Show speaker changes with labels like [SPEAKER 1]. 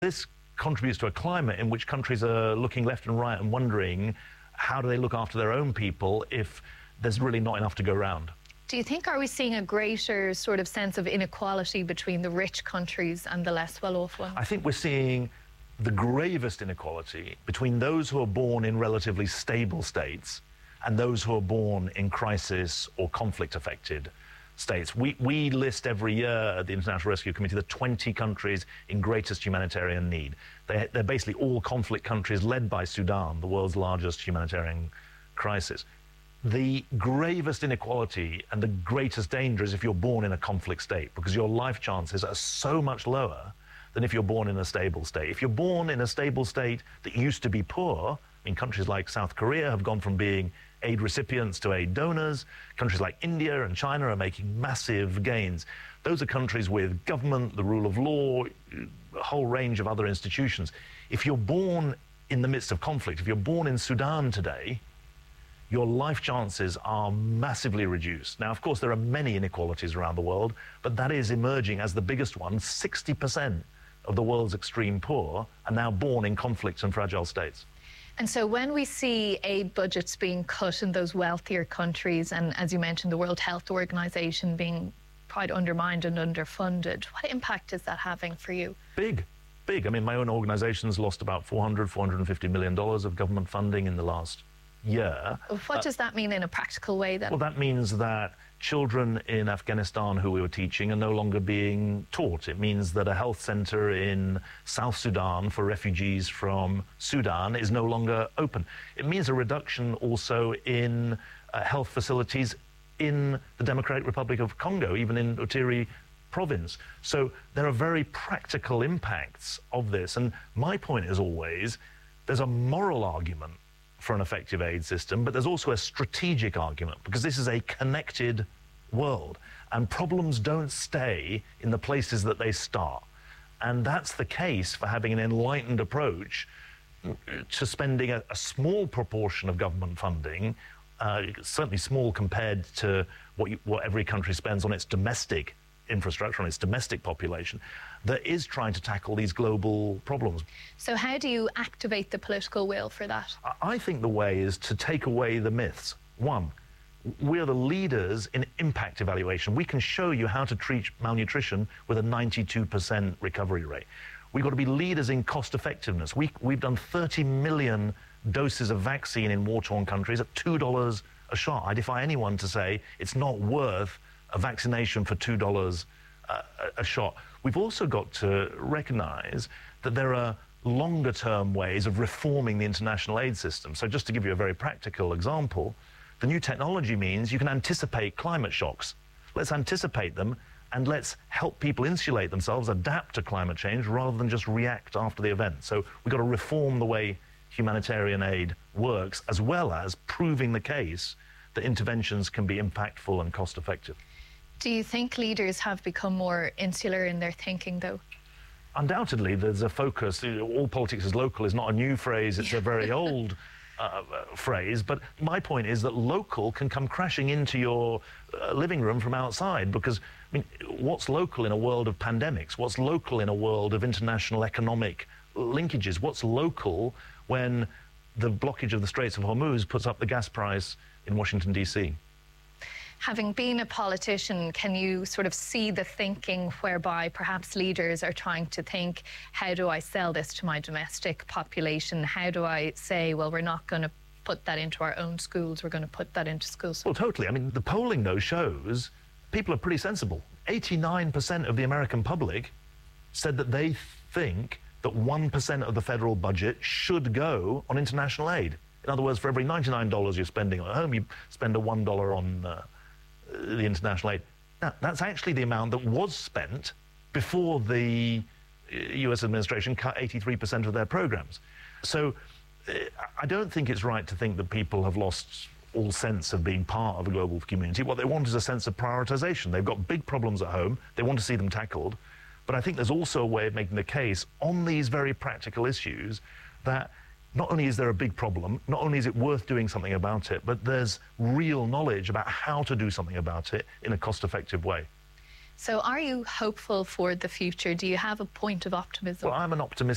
[SPEAKER 1] This contributes to a climate in which countries are looking left and right and wondering how do they look after their own people if there's really not enough to go around.
[SPEAKER 2] Do you think, are we seeing a greater sort of sense of inequality between the rich countries and the less well-off ones?
[SPEAKER 1] I think we're seeing the gravest inequality between those who are born in relatively stable states and those who are born in crisis or conflict-affected states. We list every year at the International Rescue Committee the 20 countries in greatest humanitarian need. They're basically all conflict countries led by Sudan, the world's largest humanitarian crisis. The gravest inequality and the greatest danger is if you're born in a conflict state, because your life chances are so much lower than if you're born in a stable state. If you're born in a stable state that used to be poor, I mean, countries like South Korea have gone from being aid recipients to aid donors. Countries like India and China are making massive gains. Those are countries with government, the rule of law, a whole range of other institutions. If you're born in the midst of conflict, if you're born in Sudan today, your life chances are massively reduced. Now, of course, there are many inequalities around the world, but that is emerging as the biggest one. 60% of the world's extreme poor are now born in conflict and fragile states.
[SPEAKER 2] And so when we see aid budgets being cut in those wealthier countries, and as you mentioned, the World Health Organization being quite undermined and underfunded, what impact is that having for you?
[SPEAKER 1] Big. I mean, my own organization's lost about $450 million of government funding in the last year.
[SPEAKER 2] What does that mean in a practical way then?
[SPEAKER 1] Well, that means that children in Afghanistan who we were teaching are no longer being taught. It means that a health center in South Sudan for refugees from Sudan is no longer open. It means a reduction also in health facilities in the Democratic Republic of Congo, even in Utiri province. So there are very practical impacts of this. And my point is always, there's a moral argument for an effective aid system, but there's also a strategic argument, because this is a connected world and problems don't stay in the places that they start. And that's the case for having an enlightened approach to spending a small proportion of government funding, certainly small compared to what every country spends on its domestic infrastructure, on its domestic population, that is trying to tackle these global problems.
[SPEAKER 2] So how do you activate the political will for that?
[SPEAKER 1] I think the way is to take away the myths. One, we are the leaders in impact evaluation. We can show you how to treat malnutrition with a 92% recovery rate. We've got to be leaders in cost effectiveness. We've done 30 million doses of vaccine in war-torn countries at $2 a shot. I defy anyone to say it's not worth a vaccination for $2 a shot. We've also got to recognize that there are longer-term ways of reforming the international aid system. So just to give you a very practical example, the new technology means you can anticipate climate shocks. Let's anticipate them and let's help people insulate themselves, adapt to climate change rather than just react after the event. So we've got to reform the way humanitarian aid works, as well as proving the case that interventions can be impactful and cost-effective.
[SPEAKER 2] Do you think leaders have become more insular in their thinking, though?
[SPEAKER 1] Undoubtedly, there's a focus. All politics is local is not a new phrase, it's a very old phrase. But my point is that local can come crashing into your living room from outside, because, I mean, what's local in a world of pandemics? What's local in a world of international economic linkages? What's local when the blockage of the Straits of Hormuz puts up the gas price in Washington, D.C.?
[SPEAKER 2] Having been a politician, can you sort of see the thinking whereby perhaps leaders are trying to think, how do I sell this to my domestic population? How do I say, well, we're not going to put that into our own schools, we're going to put that into schools?
[SPEAKER 1] Well, totally. I mean, the polling, though, shows people are pretty sensible. 89% of the American public said that they think that 1% of the federal budget should go on international aid. In other words, for every $99 you're spending at home, you spend a $1 on the international aid. Now, that's actually the amount that was spent before the US administration cut 83% of their programs. So I don't think it's right to think that people have lost all sense of being part of a global community. What they want is a sense of prioritization. They've got big problems at home. They want to see them tackled. But I think there's also a way of making the case on these very practical issues that not only is there a big problem, not only is it worth doing something about it, but there's real knowledge about how to do something about it in a cost-effective way.
[SPEAKER 2] So are you hopeful for the future? Do you have a point of optimism?
[SPEAKER 1] Well, I'm an optimist.